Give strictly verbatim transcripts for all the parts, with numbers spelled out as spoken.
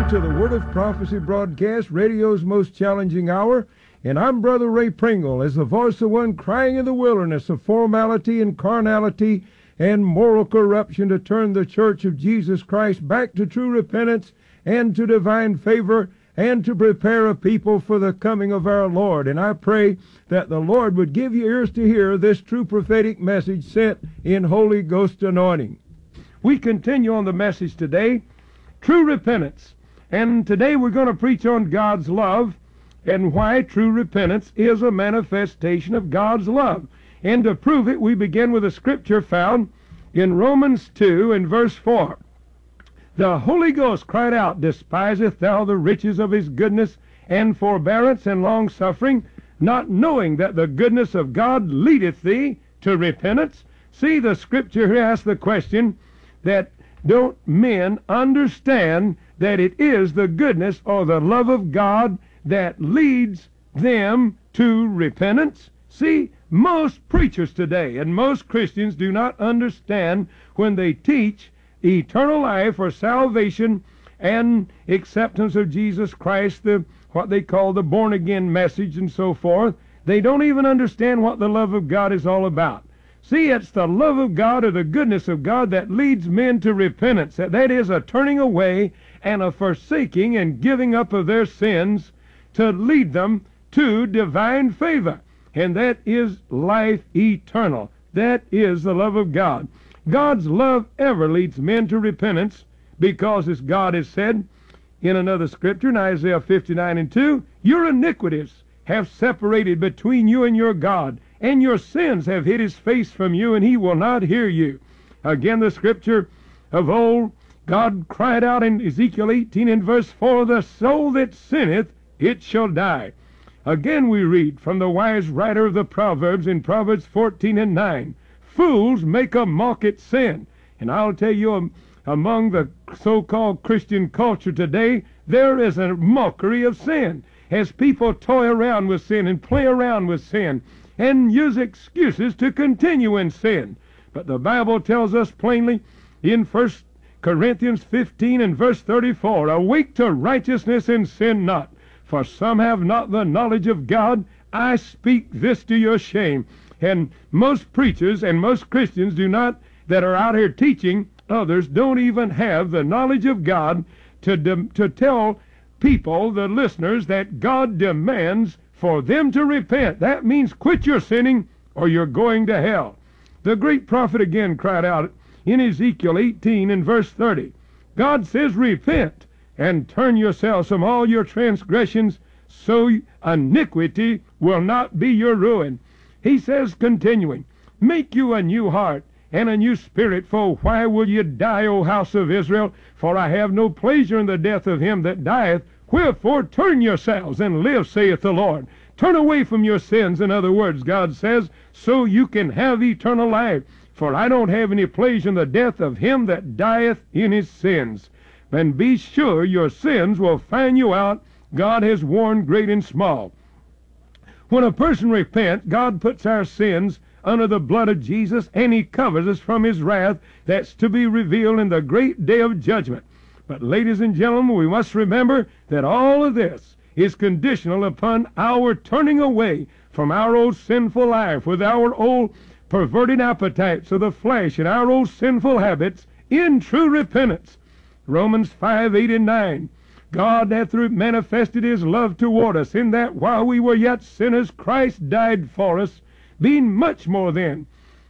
Welcome to the Word of Prophecy broadcast, radio's most challenging hour. And I'm Brother Ray Pringle, as the voice of one crying in the wilderness of formality and carnality and moral corruption, to turn the Church of Jesus Christ back to true repentance and to divine favor, and to prepare a people for the coming of our Lord. And I pray that the Lord would give you ears to hear this true prophetic message sent in Holy Ghost anointing. We continue on the message today, true repentance. And today we're going to preach on God's love and why true repentance is a manifestation of God's love. And to prove it, we begin with a scripture found in Romans two and verse four. The Holy Ghost cried out, Despiseth thou the riches of his goodness and forbearance and long-suffering, not knowing that the goodness of God leadeth thee to repentance? See, the scripture here asks the question that don't men understand that it is the goodness or the love of God that leads them to repentance? See, most preachers today and most Christians do not understand when they teach eternal life or salvation and acceptance of Jesus Christ, the what they call the born-again message and so forth. They don't even understand what the love of God is all about. See, it's the love of God or the goodness of God that leads men to repentance. That is a turning away and a forsaking and giving up of their sins to lead them to divine favor. And that is life eternal. That is the love of God. God's love ever leads men to repentance because, as God has said in another scripture, in Isaiah fifty-nine and two, your iniquities have separated between you and your God, and your sins have hid his face from you, and he will not hear you. Again, the scripture of old, God cried out in Ezekiel eighteen and verse four, the soul that sinneth, it shall die. Again we read from the wise writer of the Proverbs in Proverbs fourteen and nine, fools make a mock at sin. And I'll tell you, um, among the so-called Christian culture today, there is a mockery of sin, as people toy around with sin and play around with sin and use excuses to continue in sin. But the Bible tells us plainly in First Corinthians fifteen and verse thirty-four, awake to righteousness and sin not, for some have not the knowledge of God. I speak this to your shame. And most preachers and most Christians do not, that are out here teaching others, don't even have the knowledge of God to, de- to tell people, the listeners, that God demands for them to repent. That means quit your sinning or you're going to hell. The great prophet again cried out in Ezekiel eighteen and verse thirty. God says, repent and turn yourselves from all your transgressions, so iniquity will not be your ruin. He says, continuing, make you a new heart and a new spirit, for why will you die, O house of Israel? For I have no pleasure in the death of him that dieth. Wherefore turn yourselves and live, saith the Lord. Turn away from your sins, in other words, God says, so you can have eternal life. For I don't have any pleasure in the death of him that dieth in his sins. And be sure your sins will find you out. God has warned great and small. When a person repents, God puts our sins under the blood of Jesus, and he covers us from his wrath that's to be revealed in the great day of judgment. But ladies and gentlemen, we must remember that all of this is conditional upon our turning away from our old sinful life with our old perverted appetites of the flesh and our old sinful habits in true repentance. Romans five, eight, and nine. God hath manifested his love toward us, in that while we were yet sinners, Christ died for us, being much more then,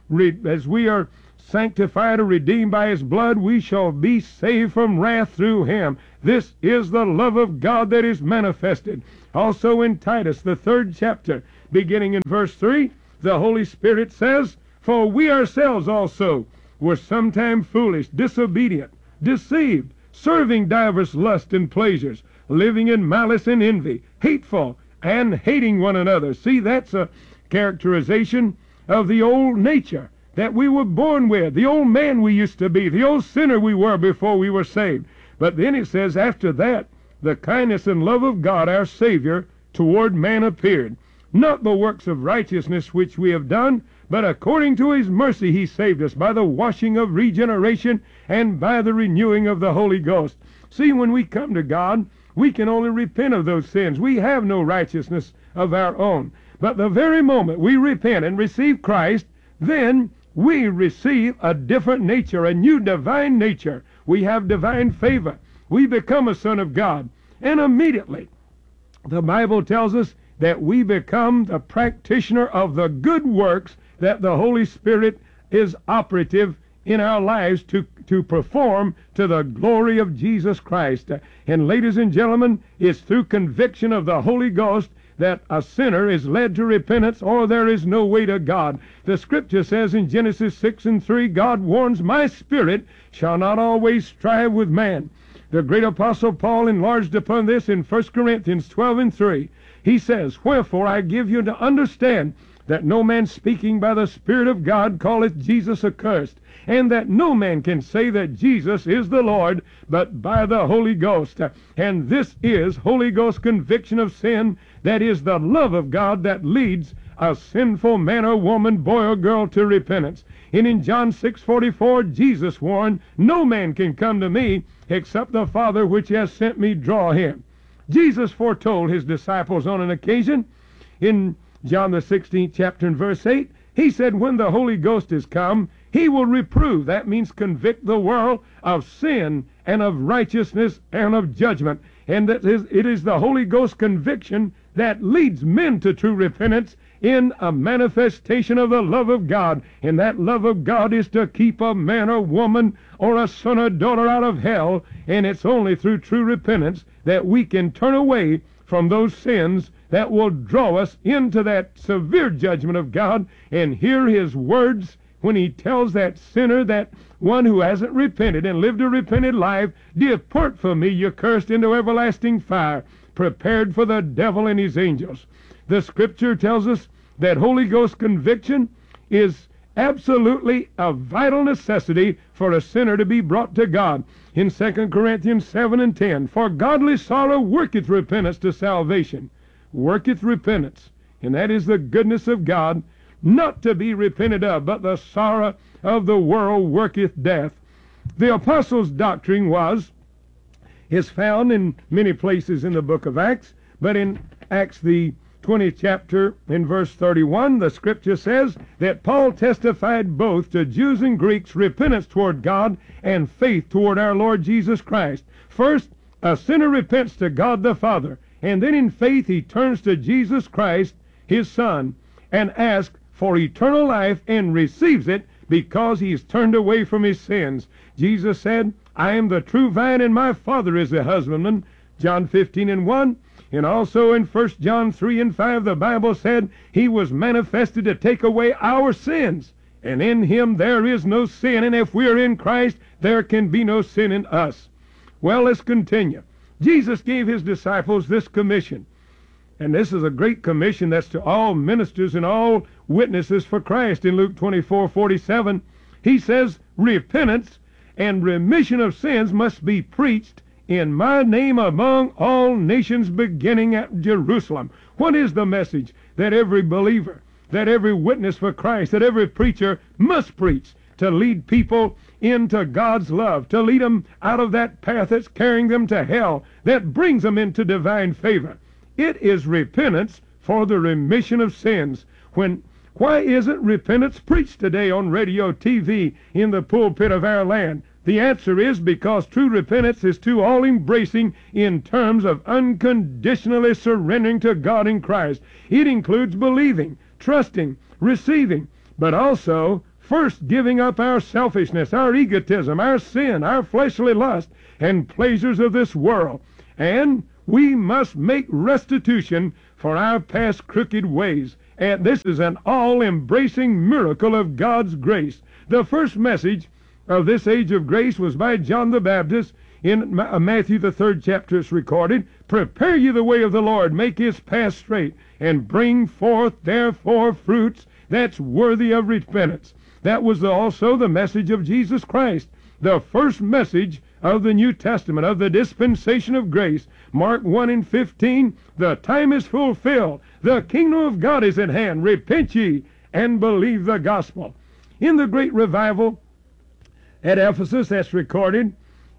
as we are sanctified or redeemed by his blood, we shall be saved from wrath through him. This is the love of God that is manifested. Also in Titus, the third chapter, beginning in verse three, the Holy Spirit says, for we ourselves also were sometime foolish, disobedient, deceived, serving divers lusts and pleasures, living in malice and envy, hateful, and hating one another. See, that's a characterization of the old nature that we were born with, the old man we used to be, the old sinner we were before we were saved. But then it says, after that, the kindness and love of God our Savior toward man appeared. Not the works of righteousness which we have done, but according to his mercy he saved us by the washing of regeneration and by the renewing of the Holy Ghost. See, when we come to God, we can only repent of those sins. We have no righteousness of our own. But the very moment we repent and receive Christ, then we receive a different nature, a new divine nature. We have divine favor. We become a son of God. And immediately, the Bible tells us that we become the practitioner of the good works that the Holy Spirit is operative in our lives to, to perform to the glory of Jesus Christ. And ladies and gentlemen, it's through conviction of the Holy Ghost that a sinner is led to repentance, or there is no way to God. The Scripture says in Genesis six and three, God warns, my spirit shall not always strive with man. The great apostle Paul enlarged upon this in First Corinthians twelve and three. He says, wherefore I give you to understand that no man speaking by the Spirit of God calleth Jesus accursed, and that no man can say that Jesus is the Lord but by the Holy Ghost. And this is Holy Ghost conviction of sin. That is the love of God that leads a sinful man or woman, boy or girl, to repentance. And in John six forty-four, Jesus warned, no man can come to me except the Father which has sent me draw him. Jesus foretold his disciples on an occasion in John the sixteenth chapter and verse eight. He said, when the Holy Ghost is come, he will reprove, that means convict the world, of sin and of righteousness and of judgment. And that is, it is the Holy Ghost conviction that leads men to true repentance in a manifestation of the love of God. And that love of God is to keep a man or woman or a son or daughter out of hell. And it's only through true repentance that we can turn away from those sins that will draw us into that severe judgment of God, and hear his words when he tells that sinner, that one who hasn't repented and lived a repented life, depart from me, you cursed, into everlasting fire, prepared for the devil and his angels. The Scripture tells us that Holy Ghost conviction is absolutely a vital necessity for a sinner to be brought to God. In Second Corinthians seven and ten, for godly sorrow worketh repentance to salvation. Worketh repentance, and that is the goodness of God, not to be repented of, but the sorrow of the world worketh death. The apostles' doctrine was, is found in many places in the book of Acts, but in Acts the twentieth chapter in verse thirty-one, the Scripture says that Paul testified both to Jews and Greeks repentance toward God and faith toward our Lord Jesus Christ. First, a sinner repents to God the Father, and then in faith he turns to Jesus Christ, his Son, and asks for eternal life and receives it because he's turned away from his sins. Jesus said, I am the true vine and my Father is the husbandman, John fifteen and one. And also in First John three and five, the Bible said he was manifested to take away our sins. And in him there is no sin, and if we are in Christ, there can be no sin in us. Well, let's continue. Jesus gave his disciples this commission. And this is a great commission that's to all ministers and all witnesses for Christ. In Luke twenty-four forty-seven, he says, repentance and remission of sins must be preached in my name among all nations, beginning at Jerusalem. What is the message that every believer, that every witness for Christ, that every preacher must preach? To lead people into God's love, to lead them out of that path that's carrying them to hell, that brings them into divine favor. It is repentance for the remission of sins. When why isn't repentance preached today on radio, T V, in the pulpit of our land? The answer is because true repentance is too all-embracing in terms of unconditionally surrendering to God in Christ. It includes believing, trusting, receiving, but also first giving up our selfishness, our egotism, our sin, our fleshly lust, and pleasures of this world. And we must make restitution for our past crooked ways. And this is an all-embracing miracle of God's grace. The first message of this age of grace was by John the Baptist. In Matthew the third chapter it's recorded, prepare ye the way of the Lord, make his path straight, and bring forth therefore fruits that's worthy of repentance. That was also the message of Jesus Christ, the first message of the New Testament, of the dispensation of grace. Mark one and fifteen, the time is fulfilled, the kingdom of God is at hand, repent ye and believe the gospel. In the great revival at Ephesus that's recorded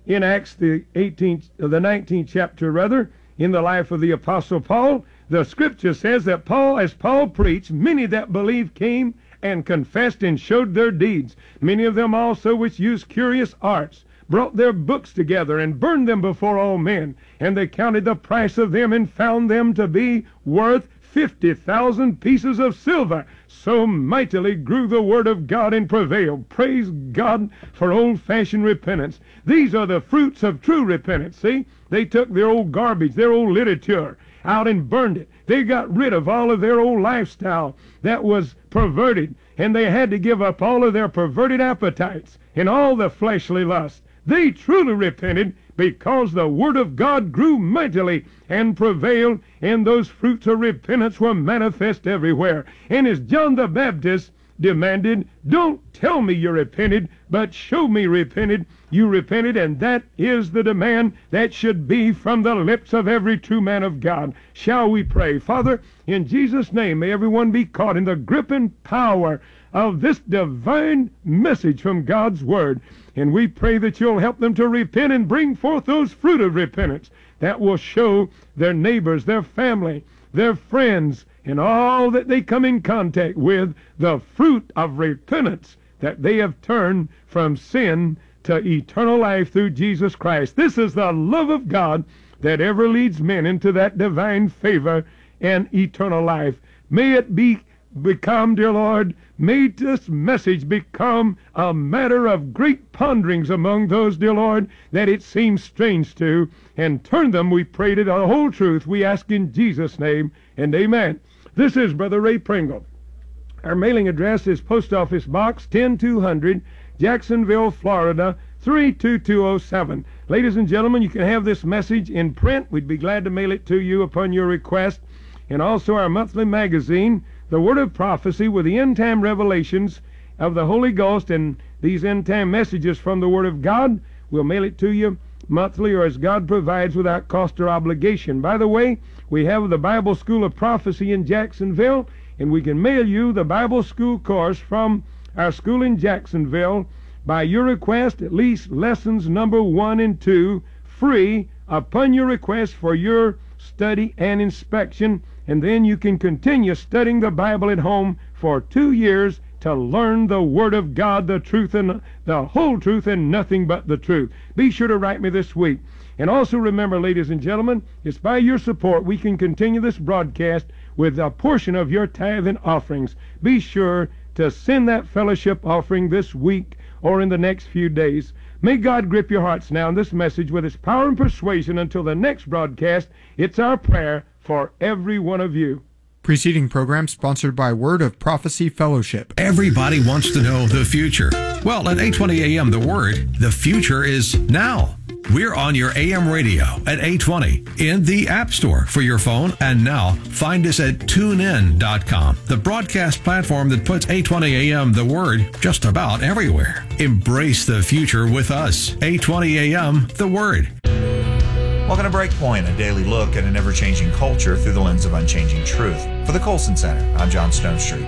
in Acts, the eighteenth, the nineteenth chapter, rather, in the life of the Apostle Paul, the Scripture says that Paul, as Paul preached, many that believed came and confessed and showed their deeds. Many of them also which used curious arts, brought their books together and burned them before all men. And they counted the price of them and found them to be worth fifty thousand pieces of silver. So mightily grew the word of God and prevailed. Praise God for old-fashioned repentance. These are the fruits of true repentance. See, they took their old garbage, their old literature, out and burned it. They got rid of all of their old lifestyle that was perverted, and they had to give up all of their perverted appetites and all the fleshly lusts. They truly repented because the Word of God grew mightily and prevailed, and those fruits of repentance were manifest everywhere. And as John the Baptist demanded, don't tell me you repented, but show me repented. You repented, and that is the demand that should be from the lips of every true man of God. Shall we pray? Father, in Jesus' name, may everyone be caught in the grip and power of this divine message from God's Word. And we pray that you'll help them to repent and bring forth those fruit of repentance that will show their neighbors, their family, their friends, and all that they come in contact with the fruit of repentance, that they have turned from sin to eternal life through Jesus Christ. This is the love of God that ever leads men into that divine favor and eternal life. May it be become, dear Lord, may this message become a matter of great ponderings among those, dear Lord, that it seems strange to, and turn them, we pray, to the whole truth. We ask in Jesus' name, and amen. This is Brother Ray Pringle. Our mailing address is Post Office Box ten two hundred, Jacksonville, Florida, three two two oh seven. Ladies and gentlemen, you can have this message in print. We'd be glad to mail it to you upon your request. And also our monthly magazine, The Word of Prophecy, with the end-time revelations of the Holy Ghost and these end-time messages from the Word of God. We'll mail it to you monthly or as God provides without cost or obligation. By the way, we have the Bible School of Prophecy in Jacksonville, and we can mail you the Bible School course from our school in Jacksonville by your request, at least lessons number one and two, free upon your request for your study and inspection. And then you can continue studying the Bible at home for two years to learn the Word of God, the truth and the whole truth and nothing but the truth. Be sure to write me this week. And also remember, ladies and gentlemen, it's by your support we can continue this broadcast with a portion of your tithe and offerings. Be sure to send that fellowship offering this week or in the next few days. May God grip your hearts now in this message with His power and persuasion until the next broadcast. It's our prayer for every one of you. Preceding program sponsored by Word of Prophecy Fellowship. Everybody wants to know the future. Well, at eight twenty A M The Word, the future is now. We're on your A M radio at eight twenty in the App Store for your phone. And now, find us at tune in dot com, the broadcast platform that puts eight twenty A M The Word just about everywhere. Embrace the future with us. eight twenty A M The Word. Welcome to Breakpoint, a daily look at an ever-changing culture through the lens of unchanging truth. For the Colson Center, I'm John Stonestreet.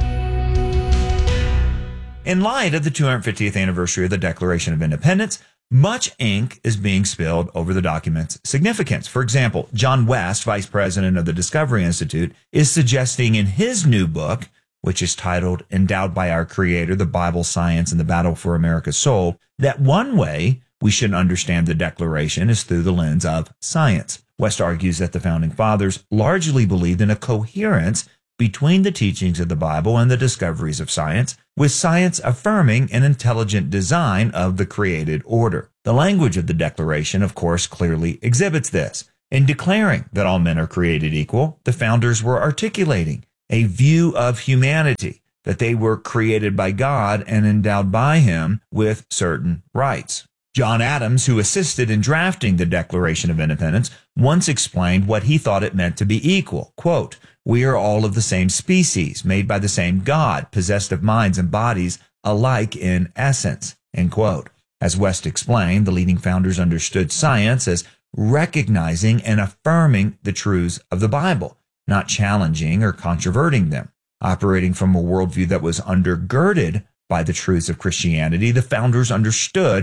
In light of the two hundred fiftieth anniversary of the Declaration of Independence, much ink is being spilled over the document's significance. For example, John West, vice president of the Discovery Institute, is suggesting in his new book, which is titled Endowed by Our Creator, the Bible, Science, and the Battle for America's Soul, that one way we should understand the Declaration is through the lens of science. West argues that the Founding Fathers largely believed in a coherence between the teachings of the Bible and the discoveries of science, with science affirming an intelligent design of the created order. The language of the Declaration, of course, clearly exhibits this. In declaring that all men are created equal, the founders were articulating a view of humanity, that they were created by God and endowed by Him with certain rights. John Adams, who assisted in drafting the Declaration of Independence, once explained what he thought it meant to be equal. Quote, "We are all of the same species, made by the same God, possessed of minds and bodies alike in essence." End quote. As West explained, the leading founders understood science as recognizing and affirming the truths of the Bible, not challenging or controverting them. Operating from a worldview that was undergirded by the truths of Christianity, the founders understood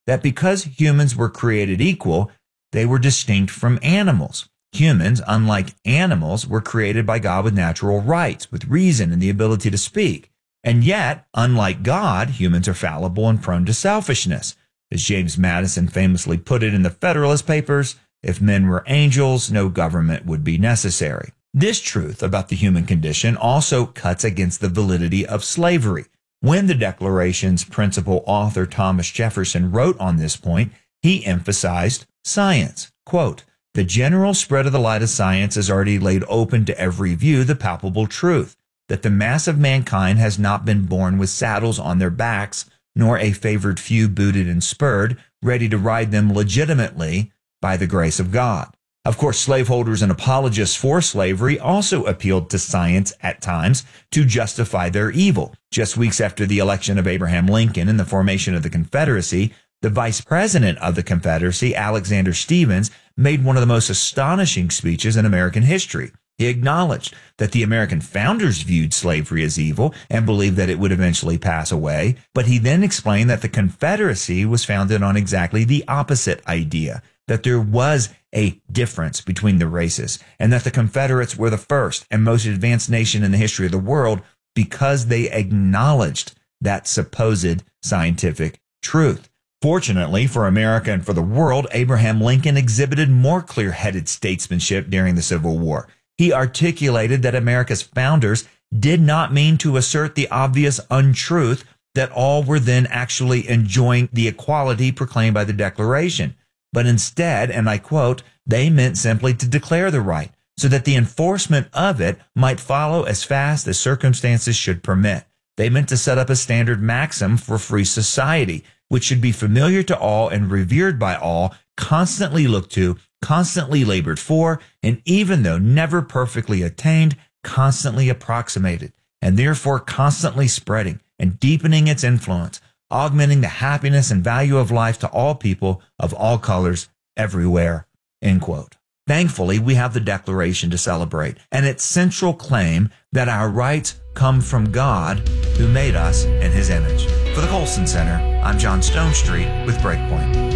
that because humans were created equal, they were distinct from animals. Humans, unlike animals, were created by God with natural rights, with reason and the ability to speak. And yet, unlike God, humans are fallible and prone to selfishness. As James Madison famously put it in the Federalist Papers, if men were angels, no government would be necessary. This truth about the human condition also cuts against the validity of slavery. When the Declaration's principal author, Thomas Jefferson, wrote on this point, he emphasized science. Quote, "The general spread of the light of science has already laid open to every view the palpable truth, that the mass of mankind has not been born with saddles on their backs, nor a favored few booted and spurred, ready to ride them legitimately by the grace of God." Of course, slaveholders and apologists for slavery also appealed to science at times to justify their evil. Just weeks after the election of Abraham Lincoln and the formation of the Confederacy, the vice president of the Confederacy, Alexander Stephens, made one of the most astonishing speeches in American history. He acknowledged that the American founders viewed slavery as evil and believed that it would eventually pass away, but he then explained that the Confederacy was founded on exactly the opposite idea, that there was a difference between the races, and that the Confederates were the first and most advanced nation in the history of the world because they acknowledged that supposed scientific truth. Fortunately for America and for the world, Abraham Lincoln exhibited more clear-headed statesmanship during the Civil War. He articulated that America's founders did not mean to assert the obvious untruth that all were then actually enjoying the equality proclaimed by the Declaration. But instead, and I quote, they meant simply to declare the right so that the enforcement of it might follow as fast as circumstances should permit. They meant to set up a standard maxim for free society, which should be familiar to all and revered by all, constantly looked to, constantly labored for, and even though never perfectly attained, constantly approximated, and therefore constantly spreading and deepening its influence, augmenting the happiness and value of life to all people of all colors everywhere, end quote. Thankfully, we have the Declaration to celebrate and its central claim that our rights come from God who made us in his image. For the Colson Center, I'm John Stonestreet with Breakpoint.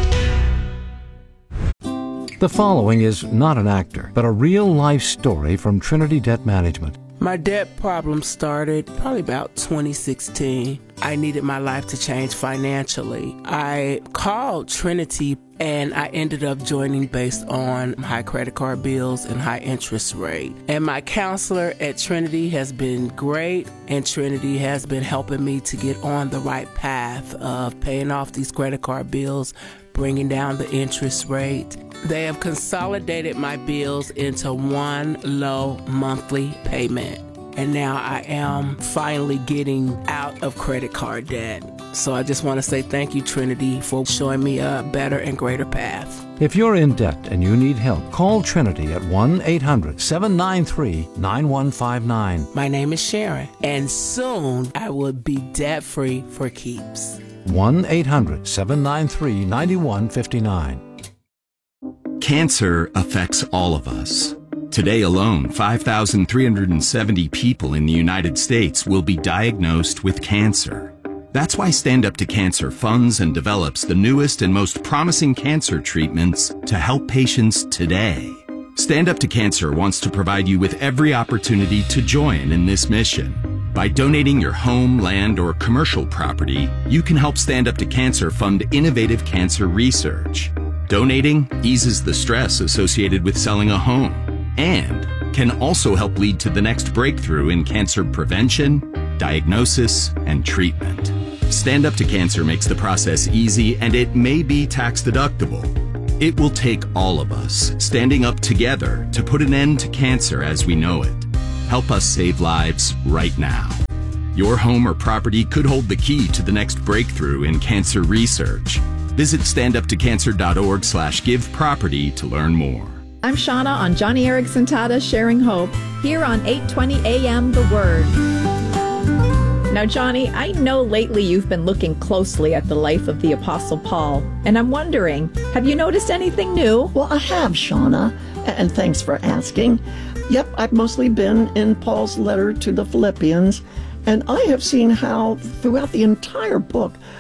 The following is not an actor, but a real-life story from Trinity Debt Management. My debt problem started probably about twenty sixteen. I needed my life to change financially. I called Trinity and I ended up joining based on high credit card bills and high interest rate. And my counselor at Trinity has been great, and Trinity has been helping me to get on the right path of paying off these credit card bills, bringing down the interest rate. They have consolidated my bills into one low monthly payment. And now I am finally getting out of credit card debt. So I just want to say thank you, Trinity, for showing me a better and greater path. If you're in debt and you need help, call Trinity at one eight hundred seven nine three nine one five nine. My name is Sharon, and soon I will be debt-free for keeps. one eight hundred seven nine three nine one five nine. Cancer affects all of us. Today alone, five thousand three hundred seventy people in the United States will be diagnosed with cancer. That's why Stand Up to Cancer funds and develops the newest and most promising cancer treatments to help patients today. Stand Up to Cancer wants to provide you with every opportunity to join in this mission. By donating your home, land, or commercial property, you can help Stand Up to Cancer fund innovative cancer research. Donating eases the stress associated with selling a home and can also help lead to the next breakthrough in cancer prevention, diagnosis, and treatment. Stand Up to Cancer makes the process easy, and it may be tax deductible. It will take all of us standing up together to put an end to cancer as we know it. Help us save lives right now. Your home or property could hold the key to the next breakthrough in cancer research. Visit standuptocancer.org slash give property to learn more. I'm Shauna on Johnny Erickson Tata Sharing Hope, here on eight twenty A M The Word. Now, Johnny, I know lately you've been looking closely at the life of the Apostle Paul, and I'm wondering, have you noticed anything new? Well, I have, Shauna, and thanks for asking. Yep, I've mostly been in Paul's letter to the Philippians, and I have seen how throughout the entire book,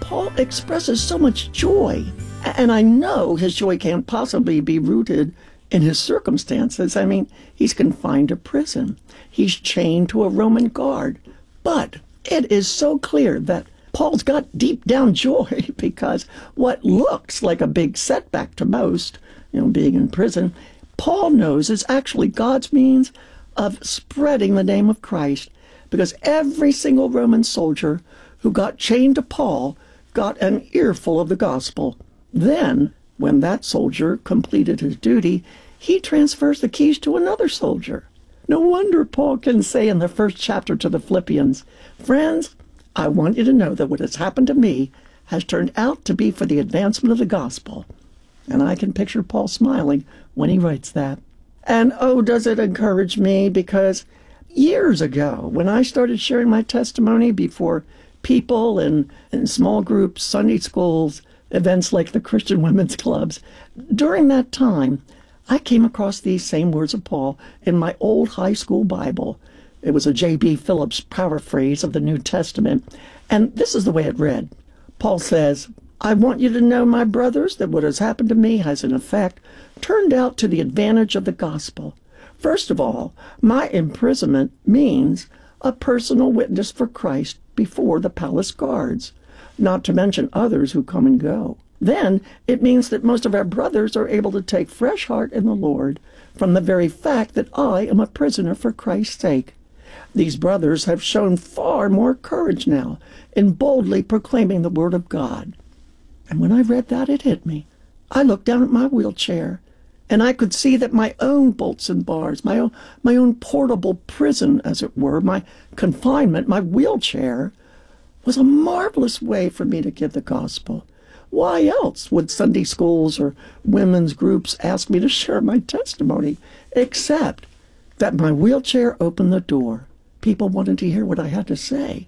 Paul expresses so much joy, and I know his joy can't possibly be rooted in his circumstances. I mean, he's confined to prison. He's chained to a Roman guard. But it is so clear that Paul's got deep down joy, because what looks like a big setback to most, you know, being in prison, Paul knows is actually God's means of spreading the name of Christ, because every single Roman soldier who got chained to Paul got an earful of the gospel. Then, when that soldier completed his duty, he transfers the keys to another soldier. No wonder Paul can say in the first chapter to the Philippians, "Friends, I want you to know that what has happened to me has turned out to be for the advancement of the gospel." And I can picture Paul smiling when he writes that. And oh, does it encourage me, because years ago, when I started sharing my testimony before people in, in small groups, Sunday schools, events like the Christian Women's Clubs, during that time, I came across these same words of Paul in my old high school Bible. It was a J B Phillips paraphrase of the New Testament, and this is the way it read. Paul says, "I want you to know, my brothers, that what has happened to me has in effect turned out to the advantage of the gospel. First of all, my imprisonment means a personal witness for Christ before the palace guards, not to mention others who come and go. Then it means that most of our brothers are able to take fresh heart in the Lord from the very fact that I am a prisoner for Christ's sake. These brothers have shown far more courage now in boldly proclaiming the word of God." And when I read that, it hit me. I looked down at my wheelchair, and I could see that my own bolts and bars, my own, my own portable prison, as it were, my confinement, my wheelchair, was a marvelous way for me to give the gospel. Why else would Sunday schools or women's groups ask me to share my testimony, except that my wheelchair opened the door? People wanted to hear what I had to say.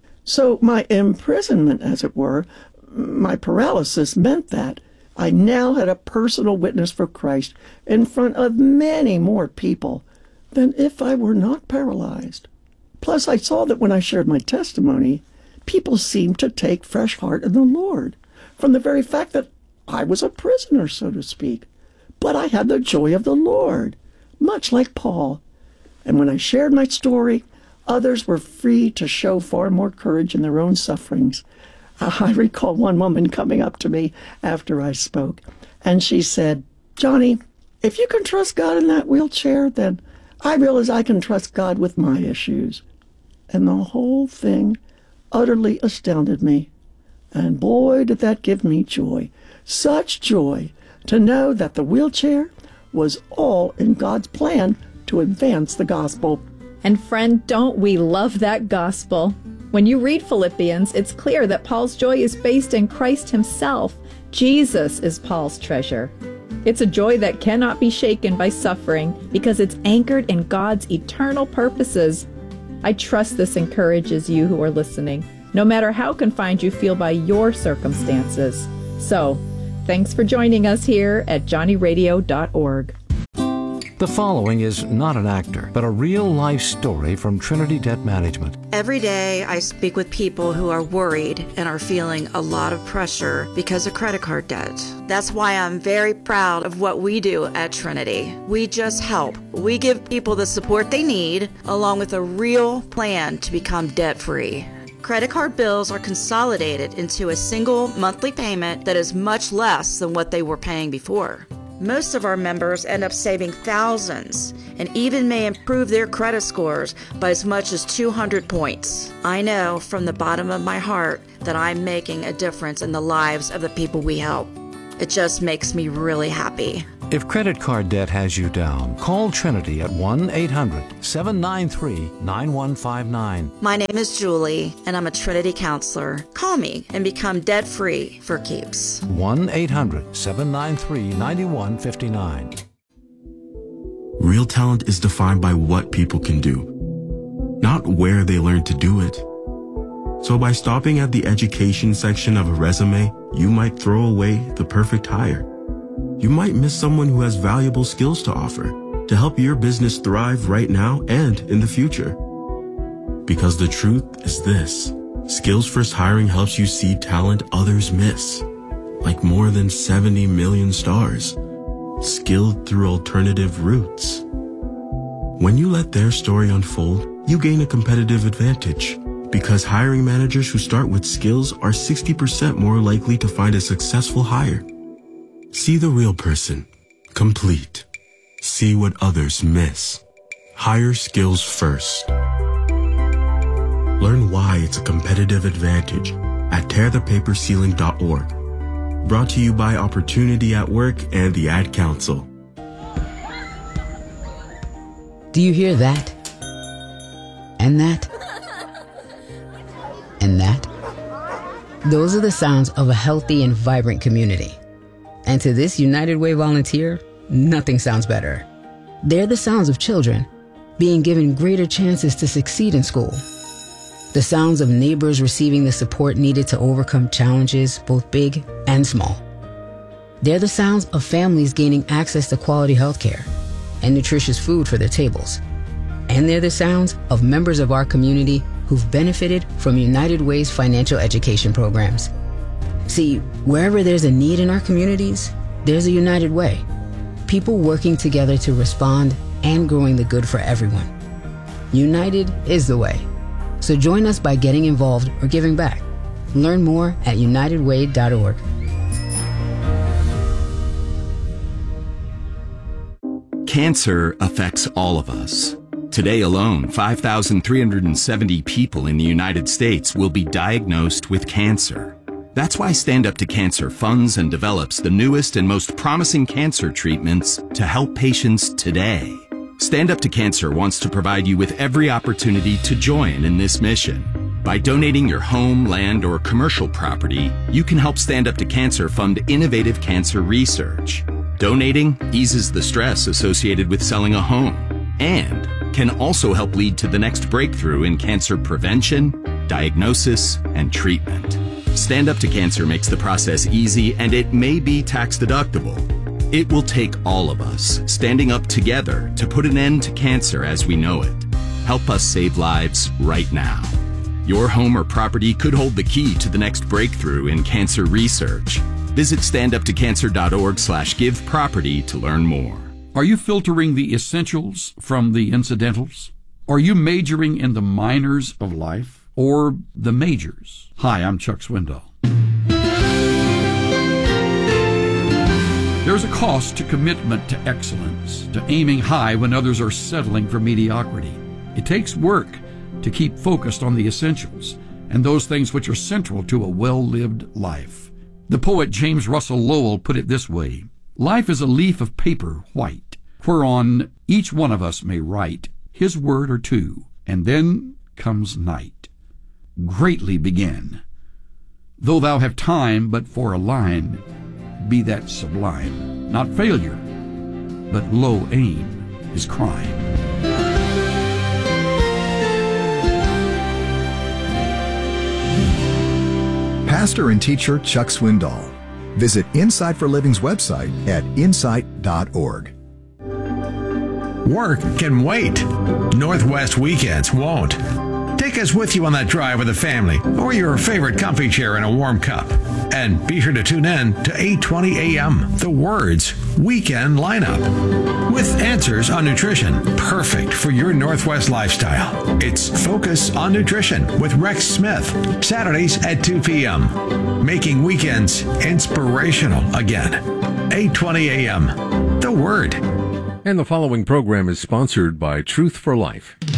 So my imprisonment, as it were, my paralysis, meant that I now had a personal witness for Christ in front of many more people than if I were not paralyzed. Plus, I saw that when I shared my testimony, people seemed to take fresh heart in the Lord from the very fact that I was a prisoner, so to speak. But I had the joy of the Lord, much like Paul. And when I shared my story, others were free to show far more courage in their own sufferings. I recall one woman coming up to me after I spoke, and she said, "Johnny, if you can trust God in that wheelchair, then I realize I can trust God with my issues." And the whole thing utterly astounded me. And boy, did that give me joy. Such joy to know that the wheelchair was all in God's plan to advance the gospel. And friend, don't we love that gospel? When you read Philippians, it's clear that Paul's joy is based in Christ himself. Jesus is Paul's treasure. It's a joy that cannot be shaken by suffering because it's anchored in God's eternal purposes. I trust this encourages you who are listening, no matter how confined you feel by your circumstances. So, thanks for joining us here at johnny radio dot org. The following is not an actor, but a real-life story from Trinity Debt Management. Every day I speak with people who are worried and are feeling a lot of pressure because of credit card debt. That's why I'm very proud of what we do at Trinity. We just help. We give people the support they need, along with a real plan to become debt-free. Credit card bills are consolidated into a single monthly payment that is much less than what they were paying before. Most of our members end up saving thousands and even may improve their credit scores by as much as two hundred points. I know from the bottom of my heart that I'm making a difference in the lives of the people we help. It just makes me really happy. If credit card debt has you down, call Trinity at one eight hundred seven nine three nine one five nine. My name is Julie, and I'm a Trinity counselor. Call me and become debt-free for keeps. one eight hundred seven nine three nine one five nine. Real talent is defined by what people can do, not where they learn to do it. So by stopping at the education section of a resume, you might throw away the perfect hire. You might miss someone who has valuable skills to offer to help your business thrive right now and in the future. Because the truth is this: Skills First Hiring helps you see talent others miss, like more than seventy million stars, skilled through alternative routes. When you let their story unfold, you gain a competitive advantage, because hiring managers who start with skills are sixty percent more likely to find a successful hire. See the real person, complete. See what others miss. Hire skills first. Learn why it's a competitive advantage at tear the paper ceiling dot org. Brought to you by Opportunity at Work and the Ad Council. Do you hear that? And that? And that? Those are the sounds of a healthy and vibrant community. And to this United Way volunteer, nothing sounds better. They're the sounds of children being given greater chances to succeed in school. The sounds of neighbors receiving the support needed to overcome challenges, both big and small. They're the sounds of families gaining access to quality health care and nutritious food for their tables. And they're the sounds of members of our community who've benefited from United Way's financial education programs. See, wherever there's a need in our communities, there's a United Way. People working together to respond and growing the good for everyone. United is the way. So join us by getting involved or giving back. Learn more at united way dot org. Cancer affects all of us. Today alone, five thousand three hundred seventy people in the United States will be diagnosed with cancer. That's why Stand Up to Cancer funds and develops the newest and most promising cancer treatments to help patients today. Stand Up to Cancer wants to provide you with every opportunity to join in this mission. By donating your home, land, or commercial property, you can help Stand Up to Cancer fund innovative cancer research. Donating eases the stress associated with selling a home and can also help lead to the next breakthrough in cancer prevention, diagnosis, and treatment. Stand Up to Cancer makes the process easy, and it may be tax deductible. It will take all of us standing up together to put an end to cancer as we know it. Help us save lives right now. Your home or property could hold the key to the next breakthrough in cancer research. Visit stand up to cancer dot org slash give property to learn more. Are you filtering the essentials from the incidentals? Are you majoring in the minors of life or the majors? Hi, I'm Chuck Swindoll. There's a cost to commitment to excellence, to aiming high when others are settling for mediocrity. It takes work to keep focused on the essentials and those things which are central to a well-lived life. The poet James Russell Lowell put it this way: life is a leaf of paper white, whereon each one of us may write his word or two, and then comes night. Greatly begin. Though thou have time but for a line, be that sublime, not failure, but low aim is crime. Pastor and teacher Chuck Swindoll. Visit Insight for Living's website at insight dot org. Work can wait. Northwest Weekends won't. Take us with you on that drive with the family or your favorite comfy chair and a warm cup. And be sure to tune in to eight twenty a.m. The Word's Weekend Lineup with answers on nutrition, perfect for your Northwest lifestyle. It's Focus on Nutrition with Rex Smith, Saturdays at two p.m. Making weekends inspirational again. eight twenty a.m. The Word. And the following program is sponsored by Truth for Life.